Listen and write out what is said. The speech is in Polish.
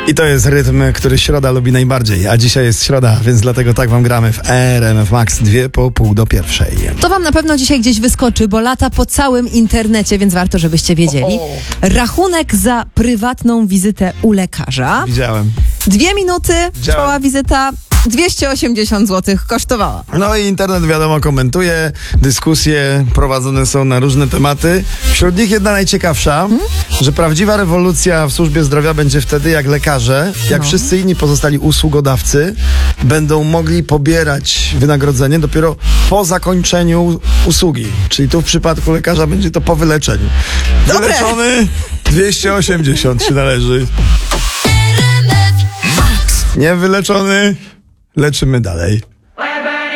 I to jest rytm, który środa lubi najbardziej, a dzisiaj jest środa, więc dlatego tak wam gramy w RMF Max 2:30. To wam na pewno dzisiaj gdzieś wyskoczy, bo lata po całym internecie, więc warto, żebyście wiedzieli. Rachunek za prywatną wizytę u lekarza. Widziałem. 2 minuty trwała wizyta, 280 zł kosztowała. No i internet wiadomo komentuje, dyskusje prowadzone są na różne tematy. Wśród nich jedna najciekawsza, że prawdziwa rewolucja w służbie zdrowia będzie wtedy, jak lekarze, jak wszyscy inni pozostali usługodawcy będą mogli pobierać wynagrodzenie dopiero po zakończeniu usługi. Czyli tu w przypadku lekarza będzie to po wyleczeniu. Dobre. Wyleczony 280 się należy. Nie wyleczony, leczymy dalej.